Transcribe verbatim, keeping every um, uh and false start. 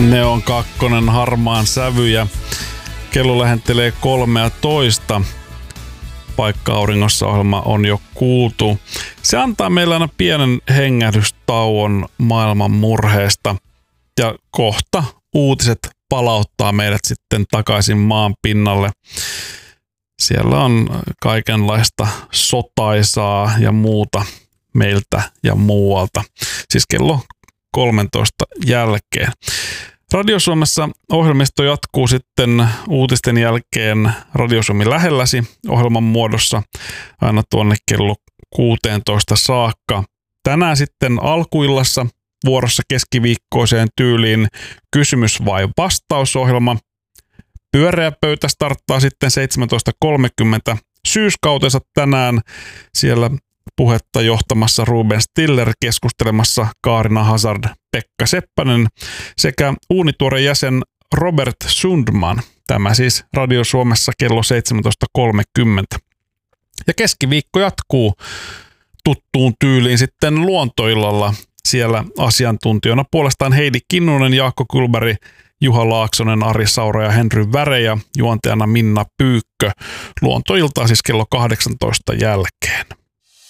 Neon kakkonen harmaan sävyjä. Kello lähentelee kolmeatoista. Paikka auringossa -ohjelma on jo kuultu. Se antaa meille aina pienen hengähdystauon maailman murheesta. Ja kohta uutiset palauttaa meidät sitten takaisin maan pinnalle. Siellä on kaikenlaista sotaisaa ja muuta meiltä ja muualta. Siis kello kolmetoista jälkeen. Radio Suomessa ohjelmisto jatkuu sitten uutisten jälkeen Radio Suomi lähelläsi -ohjelman muodossa aina tuonne kello kuusitoista saakka. Tänään sitten alkuillassa vuorossa keskiviikkoiseen tyyliin kysymys vai vastaus-ohjelma. Pyöreä pöytä starttaa sitten seitsemäntoista kolmekymmentä syyskautensa tänään. Siellä puhetta johtamassa Ruben Stiller, keskustelemassa Kaarina Hazard, Pekka Seppänen sekä uunituore jäsen Robert Sundman. Tämä siis Radio Suomessa kello seitsemäntoista kolmekymmentä. Ja keskiviikko jatkuu tuttuun tyyliin sitten luontoillalla. Siellä asiantuntijoina puolestaan Heidi Kinnunen, Jaakko Kylberg, Juha Laaksonen, Ari Saura ja Henry Väre ja juontajana Minna Pyykkö. Luontoiltaa siis kello kahdeksantoista jälkeen.